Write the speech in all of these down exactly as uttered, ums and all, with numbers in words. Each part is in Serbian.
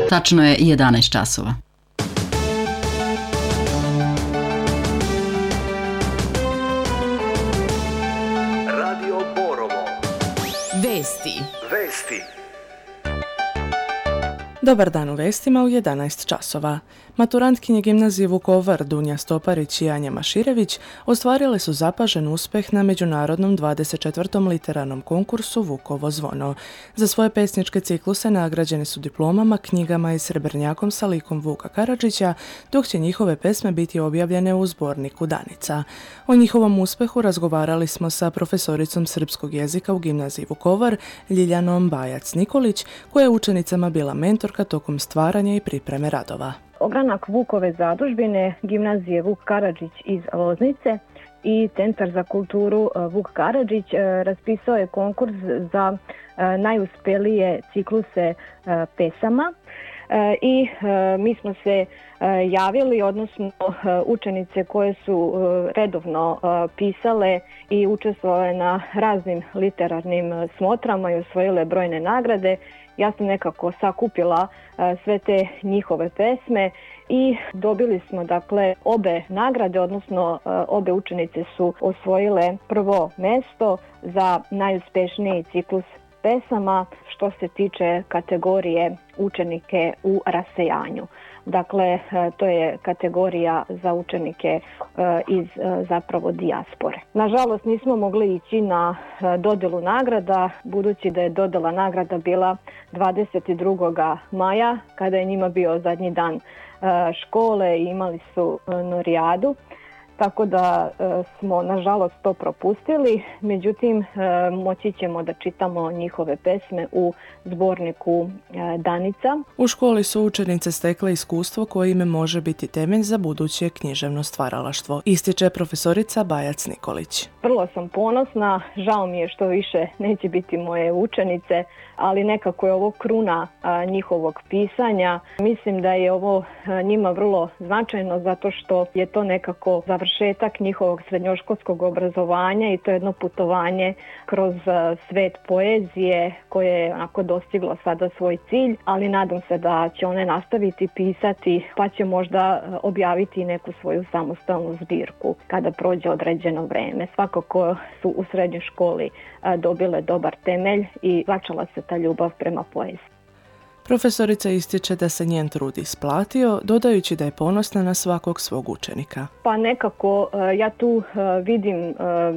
Tačno je jedanaest časova. Radio Borovo. Vesti. Vesti. Dobar dan u vestima u jedanaest časova. Maturantkinje gimnazije Vukovar Dunja Stoparić i Anja Maširević ostvarile su zapažen uspjeh na međunarodnom dvadeset četvrtom literarnom konkursu Vukovo zvono. Za svoje pesničke cikluse nagrađene su diplomama, knjigama i srebrnjakom sa likom Vuka Karadžića, dok će njihove pesme biti objavljene u zborniku Danica. O njihovom uspjehu razgovarali smo sa profesoricom srpskog jezika u gimnaziji Vukovar, Ljiljanom Bajac-Nikolić, koja je učenicama bila mentorka tokom stvaranja i pripreme radova. Ogranak Vukove zadužbine, gimnazije Vuk Karadžić iz Loznice i Centar za kulturu Vuk Karadžić raspisao je konkurs za najuspjelije cikluse pesama i mi smo se javili, odnosno učenice koje su redovno pisale i učestvovale na raznim literarnim smotrama i osvojile brojne nagrade. Ja sam nekako sakupila sve te njihove pesme i dobili smo dakle obe nagrade, odnosno obe učenice su osvojile prvo mjesto za najuspješniji ciklus pesama što se tiče kategorije učenike u rasejanju. Dakle, to je kategorija za učenike iz zapravo dijaspore. Nažalost, nismo mogli ići na dodjelu nagrada, budući da je dodjela nagrada bila dvadeset drugog maja, kada je njima bio zadnji dan škole i imali su norijadu. Tako da e, smo nažalost to propustili, međutim e, moći ćemo da čitamo njihove pesme u zborniku e, Danica. U školi su učenice stekle iskustvo koje ime može biti temelj za buduće književno stvaralaštvo, ističe profesorica Bajac-Nikolić. Vrlo sam ponosna, žao mi je što više neće biti moje učenice, ali nekako je ovo kruna a, njihovog pisanja. Mislim da je ovo a, njima vrlo značajno zato što je to nekako završetak njihovog srednjoškolskog obrazovanja i to je jedno putovanje kroz a, svet poezije koje je onako dostiglo sada svoj cilj, ali nadam se da će one nastaviti pisati pa će možda objaviti neku svoju samostalnu zbirku kada prođe određeno vreme. Svakako su u srednjoj školi a, dobile dobar temelj i začela se ta ljubav prema poeziji. Profesorica ističe da se njen trud isplatio, dodajući da je ponosna na svakog svog učenika. Pa nekako ja tu vidim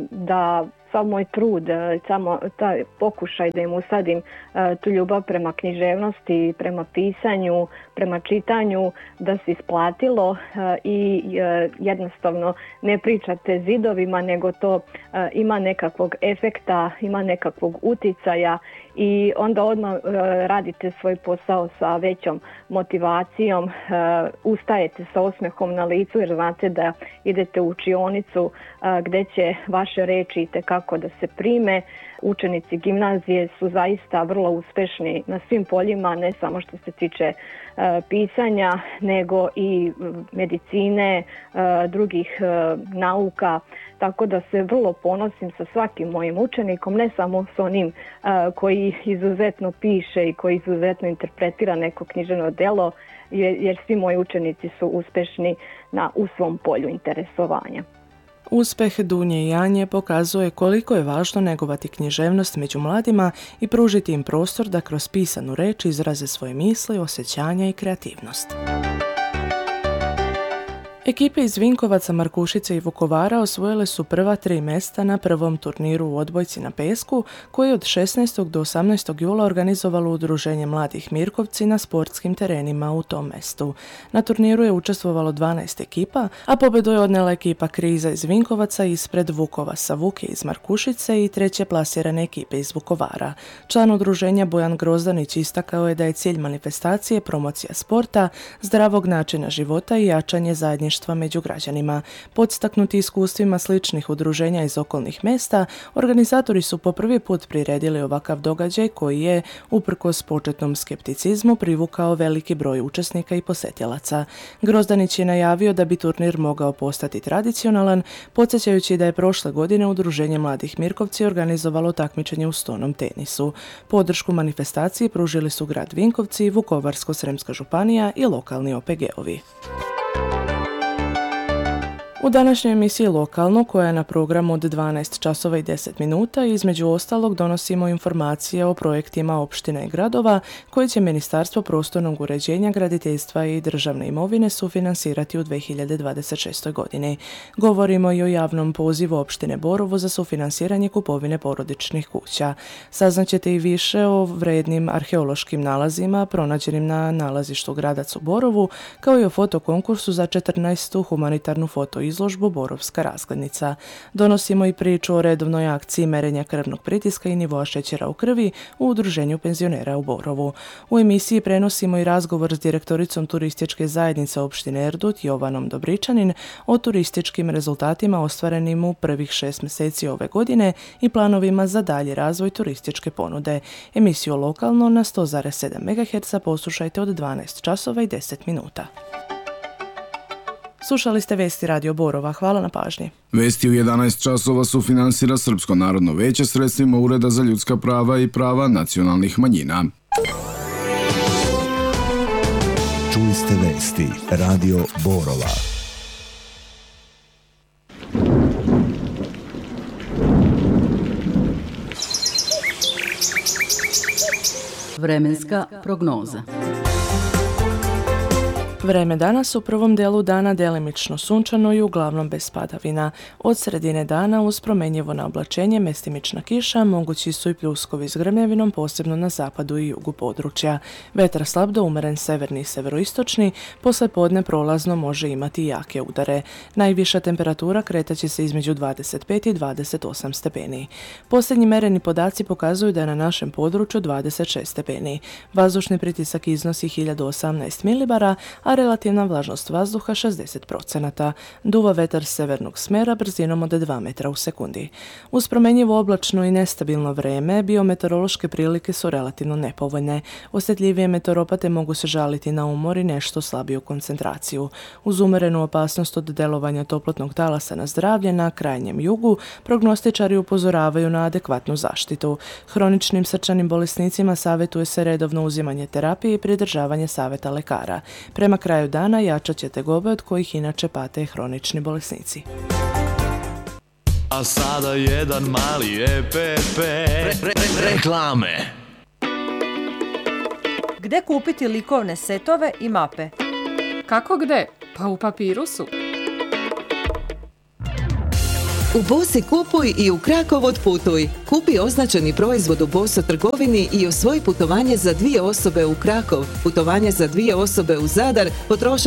da sav moj trud, samo taj pokušaj da im usadim tu ljubav prema književnosti, prema pisanju, prema čitanju, da se isplatilo i jednostavno ne pričate zidovima, nego to ima nekakvog efekta, ima nekakvog uticaja i onda odmah radite svoj posao sa većom motivacijom, ustajete sa osmehom na licu jer znate da idete u učionicu gdje će vaše reči itekako da se prime. Učenici gimnazije su zaista vrlo uspešni na svim poljima, ne samo što se tiče uh, pisanja, nego i medicine, uh, drugih uh, nauka, tako da se vrlo ponosim sa svakim mojim učenikom, ne samo s onim uh, koji izuzetno piše i koji izuzetno interpretira neko književno delo, jer, jer svi moji učenici su uspešni na, u svom polju interesovanja. Uspjeh Dunje i Anje pokazuje koliko je važno negovati književnost među mladima i pružiti im prostor da kroz pisanu reč izraze svoje misli, osjećanja i kreativnost. Ekipe iz Vinkovaca, Markušice i Vukovara osvojile su prva tri mjesta na prvom turniru u odbojci na pesku koji je od šesnaestog do osamnaestog jula organizovalo Udruženje mladih Mirkovci na sportskim terenima u tom mjestu. Na turniru je učestvovalo dvanaest ekipa, a pobjedu je odnijela ekipa Kriza iz Vinkovaca ispred Vukova sa Vuke iz Markušice i treće plasirane ekipe iz Vukovara. Član udruženja Bojan Grozdanić istakao je da je cilj manifestacije promocija sporta, zdravog načina života i jačanje zajedničkog stanovništva među građanima. Podstaknuti iskustvima sličnih udruženja iz okolnih mjesta, organizatori su po prvi put priredili ovakav događaj koji je, uprkos početnom skepticizmu, privukao veliki broj učesnika i posjetioca. Grozdanić je najavio da bi turnir mogao postati tradicionalan, podsjećajući da je prošle godine Udruženje Mladih Mirkovci organizovalo takmičenje u stonom tenisu. Podršku manifestaciji pružili su grad Vinkovci, Vukovarsko-srijemska županija i lokalni O P G-ovi. U današnjoj emisiji Lokalno, koja je na programu od dvanaest časova i deset minuta, između ostalog donosimo informacije o projektima opština i gradova koje će Ministarstvo prostornog uređenja, graditeljstva i državne imovine sufinansirati u dvije hiljade dvadeset šestoj. godini. Govorimo i o javnom pozivu opštine Borovo za sufinansiranje kupovine porodičnih kuća. Saznaćete i više o vrednim arheološkim nalazima pronađenim na nalazištu Gradac u Borovu, kao i o fotokonkursu za četrnaestu humanitarnu fotoizložbu izložbu Borovska razglednica. Donosimo i priču o redovnoj akciji merenja krvnog pritiska i nivoa šećera u krvi u Udruženju penzionera u Borovu. U emisiji prenosimo i razgovor s direktoricom turističke zajednice opštine Erdut Jovanom Dobričanin o turističkim rezultatima ostvarenim u prvih šest mjeseci ove godine i planovima za dalji razvoj turističke ponude. Emisiju Lokalno na sto zarez sedam megaherca poslušajte od dvanaest časova i deset minuta. Slušali ste Vesti Radio Borova. Hvala na pažnji. Vesti u jedanaest časova sufinansira Srpsko narodno veće sredstvima Ureda za ljudska prava i prava nacionalnih manjina. Čuli ste Vesti Radio Borova. Vremenska prognoza. Vreme danas u prvom delu dana delimično sunčano i uglavnom bez padavina. Od sredine dana uz promjenjivo na oblačenje mestimična kiša, mogući su i pljuskovi s grmljavinom, posebno na zapadu i jugu područja. Vetar slab do umeren severni i severoistočni, posle podne prolazno može imati jake udare. Najviša temperatura kretaće se između dvadeset pet i dvadeset osam stepeni. Posljednji mereni podaci pokazuju da je na našem području dvadeset šest stepeni. Vazdušni pritisak iznosi hiljadu osamnaest milibara, a relativna vlažnost vazduha šezdeset procenata. Duva vetar severnog smjera brzinom od dva metra u sekundi. Uz promjenjivo oblačno i nestabilno vreme, biometeorološke prilike su relativno nepovoljne. Osjetljivije meteoropate mogu se žaliti na umor i nešto slabiju koncentraciju. Uz umerenu opasnost od delovanja toplotnog talasa na zdravlje na krajnjem jugu, prognostičari upozoravaju na adekvatnu zaštitu. Hroničnim srčanim bolesnicima savjetuje se redovno uzimanje terapije i pridržavanje savjeta lekara. Prema kraju dana jačat će tegobe od kojih inače pate hronični bolesnici. A sada jedan mali E P P. Re, re, re, reklame. Gde kupiti likovne setove i mape? Kako gde? Pa u Papirusu. U Bosi kupuj i u Krakov otputuj. Kupi označeni proizvod u Boso trgovini i osvoji putovanje za dvije osobe u Krakov, putovanje za dvije osobe u Zadar, potroši